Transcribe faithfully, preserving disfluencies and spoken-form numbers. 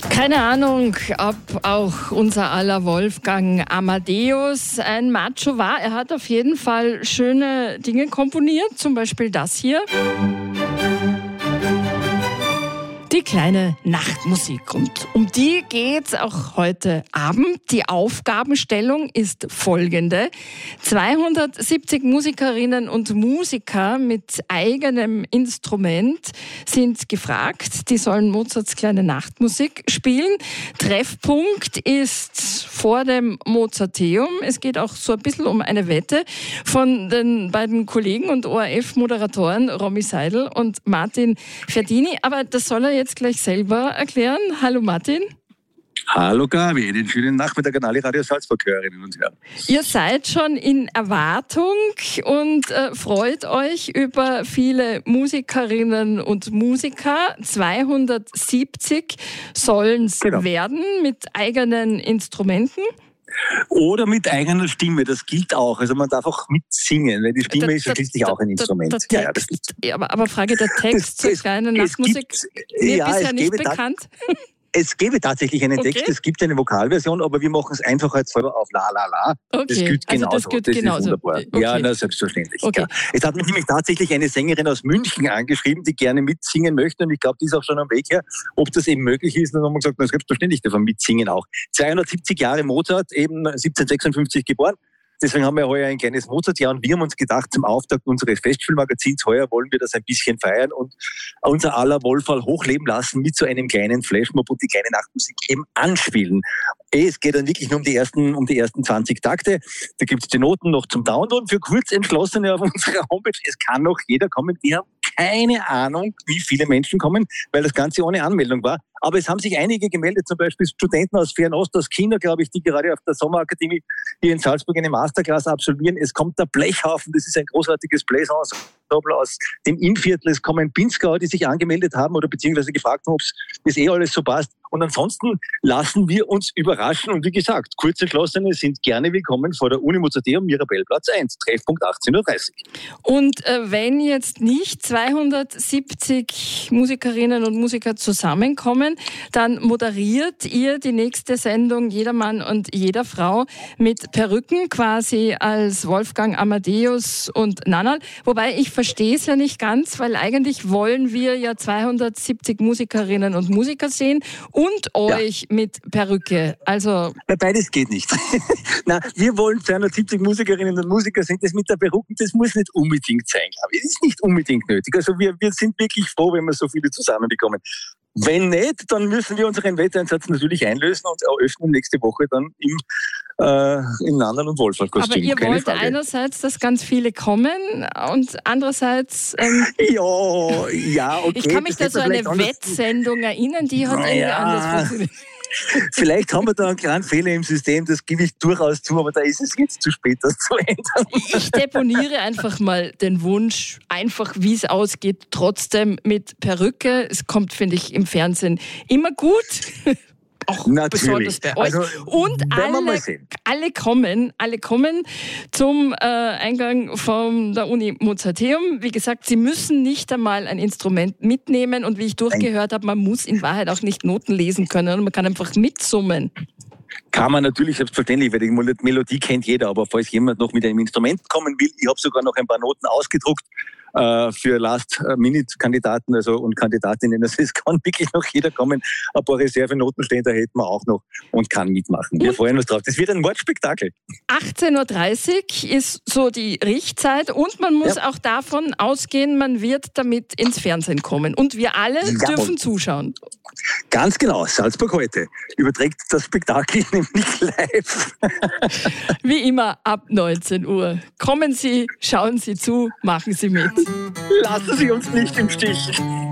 Keine Ahnung, ob auch unser aller Wolfgang Amadeus ein Macho war. Er hat auf jeden Fall schöne Dinge komponiert, zum Beispiel das hier. Die kleine Nachtmusik. Und um die geht's auch heute Abend. Die Aufgabenstellung ist folgende. zweihundertsiebzig Musikerinnen und Musiker mit eigenem Instrument sind gefragt. Die sollen Mozarts kleine Nachtmusik spielen. Treffpunkt ist vor dem Mozarteum. Es geht auch so ein bisschen um eine Wette von den beiden Kollegen und O R F-Moderatoren Romy Seidel und Martin Ferdini. Aber das soll er jetzt gleich selber erklären. Hallo Martin. Hallo Gabi, den schönen Nachmittag an alle Radio Salzburg-Hörerinnen und Hörer. Ihr seid schon in Erwartung und äh, freut euch über viele Musikerinnen und Musiker. zweihundertsiebzig sollen es genau werden mit eigenen Instrumenten. Oder mit eigener Stimme, das gilt auch. Also man darf auch mitsingen, weil die Stimme der, ist ja schließlich der, auch ein Instrument. Der, der ja, Text, das ja, aber, aber Frage, der Text zur kleinen Nachtmusik mir ja, bisher nicht gäbe bekannt. Es gäbe tatsächlich einen okay. Text, es gibt eine Vokalversion, aber wir machen es einfach halt selber auf La La La. Okay. Das gilt also genauso. Das, gilt das genauso. ist wunderbar. Okay. Ja, na, selbstverständlich. Okay. Ja. Es hat mich nämlich tatsächlich eine Sängerin aus München angeschrieben, die gerne mitsingen möchte und ich glaube, die ist auch schon am Weg her, ob das eben möglich ist. Und dann haben wir gesagt, na, selbstverständlich, davon mitsingen auch. zweihundertsiebzig Jahre Mozart, eben siebzehnhundertsechsundfünfzig geboren. Deswegen haben wir heuer ein kleines Mozartjahr und wir haben uns gedacht, zum Auftakt unseres Festspielmagazins heuer wollen wir das ein bisschen feiern und unser aller Wohlfall hochleben lassen mit so einem kleinen Flashmob und die kleine Nachtmusik eben anspielen. Es geht dann wirklich nur um die ersten, um die ersten zwanzig Takte. Da gibt es die Noten noch zum Downloaden für Kurzentschlossene auf unserer Homepage. Es kann noch jeder kommen. Wir haben keine Ahnung, wie viele Menschen kommen, weil das Ganze ohne Anmeldung war. Aber es haben sich einige gemeldet, zum Beispiel Studenten aus Fernost, aus China, glaube ich, die gerade auf der Sommerakademie hier in Salzburg eine Masterclass absolvieren. Es kommt der Blechhaufen, das ist ein großartiges Bläserensemble aus dem Innviertel. Es kommen Pinzgauer, die sich angemeldet haben oder beziehungsweise gefragt haben, ob das eh alles so passt. Und ansonsten lassen wir uns überraschen. Und wie gesagt, Kurzentschlossene sind gerne willkommen vor der Uni Mozarteum, Mirabellplatz eins, Treffpunkt achtzehn Uhr dreißig. Und äh, wenn jetzt nicht zweihundertsiebzig Musikerinnen und Musiker zusammenkommen, dann moderiert ihr die nächste Sendung Jeder Mann und jeder Frau mit Perücken, quasi als Wolfgang Amadeus und Nannerl. Wobei ich verstehe es ja nicht ganz, weil eigentlich wollen wir ja zweihundertsiebzig Musikerinnen und Musiker sehen und euch ja. mit Perücke. Also beides geht nicht. Na, wir wollen zweihundertsiebzig Musikerinnen und Musiker sehen. Das mit der Perücke, das muss nicht unbedingt sein, glaube ich. Das ist nicht unbedingt nötig. Also wir, wir sind wirklich froh, wenn wir so viele zusammenbekommen. Wenn nicht, dann müssen wir unseren Wetteinsatz natürlich einlösen und eröffnen nächste Woche dann im, äh, im Nannerl- und Wolfgang-Kostüm. Aber ihr Keine wollt Frage. Einerseits, dass ganz viele kommen und andererseits... Ähm, ja, ja, okay. Ich kann mich da so an eine Wettsendung erinnern, die hat irgendwie ja. anders funktioniert. Vielleicht haben wir da einen kleinen Fehler im System, das gebe ich durchaus zu, aber da ist es jetzt zu spät, das zu ändern. Ich deponiere einfach mal den Wunsch, einfach wie es ausgeht, trotzdem mit Perücke. Es kommt, finde ich, im Fernsehen immer gut. Auch natürlich. Besonders bei euch. Also, und alle, alle kommen, alle kommen zum äh, Eingang von der Uni Mozarteum. Wie gesagt, sie müssen nicht einmal ein Instrument mitnehmen und wie ich durchgehört habe, man muss in Wahrheit auch nicht Noten lesen können, man kann einfach mitsummen. Kann man natürlich selbstverständlich, weil die Melodie kennt jeder, aber falls jemand noch mit einem Instrument kommen will, ich habe sogar noch ein paar Noten ausgedruckt äh, für Last-Minute-Kandidaten also und Kandidatinnen. Also es kann wirklich noch jeder kommen. Ein paar Reservenoten stehen, da hätten wir auch noch und kann mitmachen. Wir und freuen uns drauf. Das wird ein Mordspektakel. achtzehn Uhr dreißig ist so die Richtzeit und man muss ja. auch davon ausgehen, man wird damit ins Fernsehen kommen. Und wir alle Jawohl. dürfen zuschauen. Ganz genau. Salzburg heute überträgt das Spektakel nämlich live. Wie immer ab neunzehn Uhr. Kommen Sie, schauen Sie zu, machen Sie mit. Lassen Sie uns nicht im Stich.